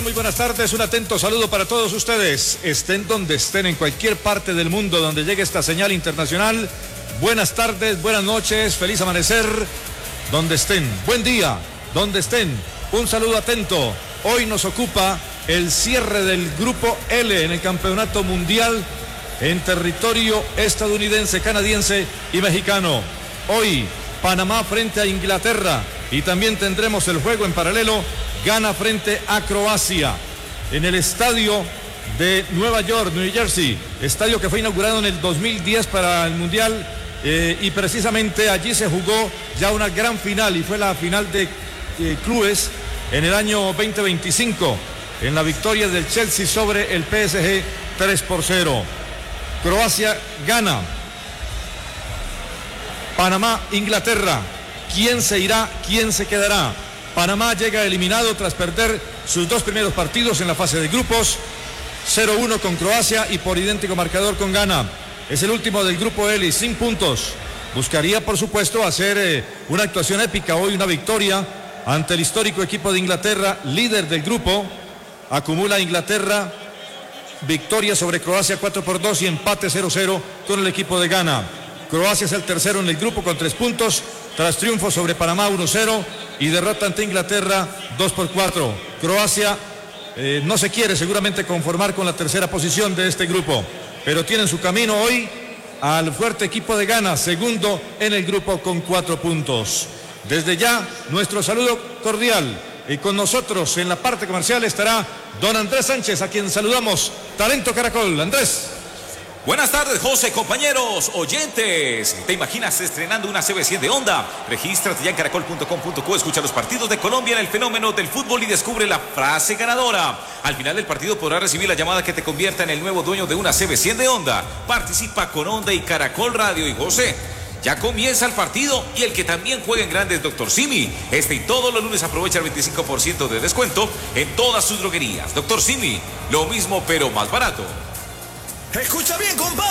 Muy buenas tardes, un atento saludo para todos ustedes, estén donde estén, en cualquier parte del mundo donde llegue esta señal internacional. Buenas tardes, buenas noches, feliz amanecer, donde estén, buen día, donde estén, un saludo atento. Hoy nos ocupa el cierre del Grupo L en el Campeonato Mundial en territorio estadounidense, canadiense y mexicano. Hoy, Panamá frente a Inglaterra y también tendremos el juego en paralelo, Ghana frente a Croacia en el estadio de Nueva York, New Jersey, estadio que fue inaugurado en el 2010 para el Mundial y precisamente allí se jugó ya una gran final y fue la final de clubes en el año 2025 en la victoria del Chelsea sobre el PSG 3-0. Croacia gana. Panamá, Inglaterra. ¿Quién se irá? ¿Quién se quedará? Panamá llega eliminado tras perder sus dos primeros partidos en la fase de grupos, 0-1 con Croacia y por idéntico marcador con Ghana. Es el último del Grupo L, sin puntos. Buscaría, por supuesto, hacer una actuación épica hoy, una victoria ante el histórico equipo de Inglaterra, líder del grupo. Acumula Inglaterra victoria sobre Croacia 4-2 y empate 0-0 con el equipo de Ghana. Croacia es el tercero en el grupo con 3 puntos, tras triunfo sobre Panamá 1-0 y derrota ante Inglaterra 2-4. Croacia no se quiere seguramente conformar con la tercera posición de este grupo, pero tiene en su camino hoy al fuerte equipo de Ghana, segundo en el grupo con 4 puntos. Desde ya, nuestro saludo cordial. Y con nosotros en la parte comercial estará don Andrés Sánchez, a quien saludamos. Talento Caracol. Andrés. Buenas tardes, José, compañeros, oyentes. ¿Te imaginas estrenando una CB100 de Honda? Regístrate ya en caracol.com.co, escucha los partidos de Colombia en el fenómeno del fútbol y descubre la frase ganadora. Al final del partido podrás recibir la llamada que te convierta en el nuevo dueño de una CB100 de Honda. Participa con Honda y Caracol Radio. Y José, ya comienza el partido y el que también juega en grande es Dr. Simi. Este y todos los lunes aprovecha el 25% de descuento en todas sus droguerías. Dr. Simi, lo mismo pero más barato. Escucha bien, compadre.